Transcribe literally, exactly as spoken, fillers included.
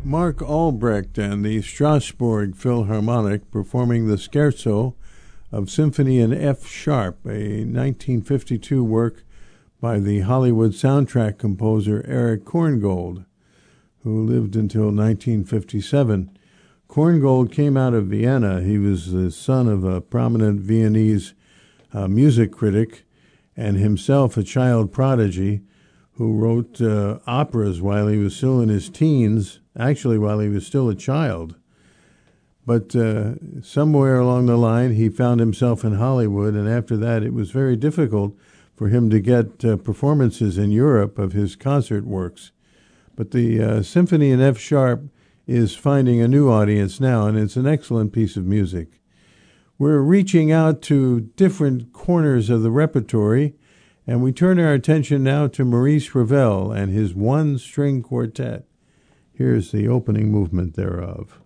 Mark Albrecht and the Strasbourg Philharmonic performing the Scherzo of Symphony in F Sharp, a nineteen fifty-two work by the Hollywood soundtrack composer Erich Korngold, who lived until nineteen fifty-seven. Korngold came out of Vienna. He was the son of a prominent Viennese uh, music critic and himself a child prodigy who wrote uh, operas while he was still in his teens, actually while he was still a child. But uh, somewhere along the line, he found himself in Hollywood, and after that, it was very difficult for him to get uh, performances in Europe of his concert works. But the uh, Symphony in F Sharp is finding a new audience now, and it's an excellent piece of music. We're reaching out to different corners of the repertory, and we turn our attention now to Maurice Ravel and his one-string quartet. Here's the opening movement thereof.